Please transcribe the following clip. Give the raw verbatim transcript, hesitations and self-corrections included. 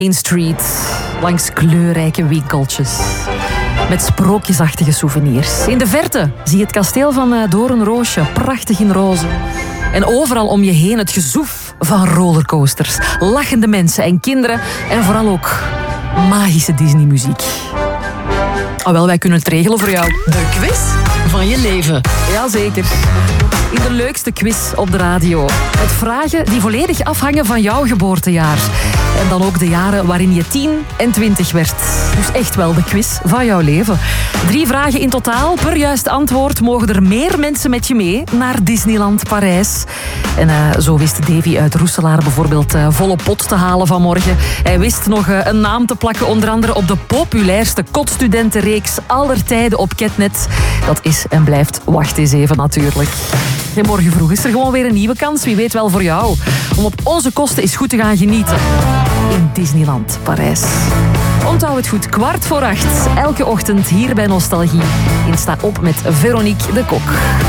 Main Street, langs kleurrijke winkeltjes. Met sprookjesachtige souvenirs. In de verte zie je het kasteel van Doornroosje, prachtig in roze. En overal om je heen het gezoef van rollercoasters. Lachende mensen en kinderen. En vooral ook magische Disney-muziek. Ah, wel, wij kunnen het regelen voor jou. De quiz van je leven. Jazeker. In de leukste quiz op de radio. Met vragen die volledig afhangen van jouw geboortejaar. En dan ook de jaren waarin je tien en twintig werd. Dus echt wel de quiz van jouw leven. Drie vragen in totaal. Per juist antwoord mogen er meer mensen met je mee naar Disneyland Parijs. En uh, zo wist Davy uit Roeselaar bijvoorbeeld uh, volle pot te halen vanmorgen. Hij wist nog uh, een naam te plakken, onder andere op de populairste kotstudentenreeks aller tijden op Ketnet. Dat is en blijft Wacht eens even natuurlijk. En morgen vroeg is er gewoon weer een nieuwe kans, wie weet wel voor jou, om op onze kosten eens goed te gaan genieten in Disneyland Parijs. Onthoud het goed, kwart voor acht, elke ochtend hier bij Nostalgie. In Sta op met Veronique de Kok.